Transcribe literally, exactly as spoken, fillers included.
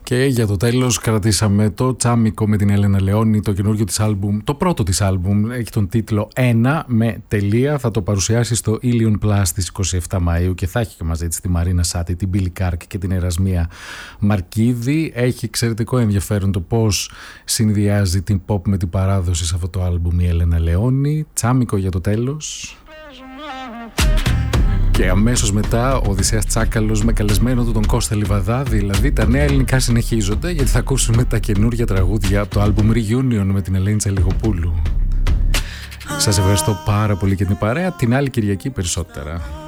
Και για το τέλος κρατήσαμε το Τσάμικο με την Έλενα Λεόνι, το καινούργιο της άλμπουμ, το πρώτο της άλμπουμ, έχει τον τίτλο ένα με τελεία, θα το παρουσιάσει στο Ilion Plus στις είκοσι επτά Μαΐου και θα έχει και μαζί της τη Μαρίνα Σάτι, την Μπίλι Κάρκ και την Ερασμία Μαρκίδη. Έχει εξαιρετικό ενδιαφέρον το πώς συνδυάζει την pop με την παράδοση σε αυτό το άλμπουμ η Έλενα Λεόνι. Τσάμικο για το τέλος. Και αμέσως μετά ο Οδυσσέας Τσάκαλος με καλεσμένο του τον Κώστα Λιβαδά. Δηλαδή τα νέα ελληνικά συνεχίζονται, γιατί θα ακούσουμε τα καινούργια τραγούδια από το άλμπουμ Reunion με την Ελένη Τσαλιγοπούλου. Σας ευχαριστώ πάρα πολύ για την παρέα. Την άλλη Κυριακή περισσότερα.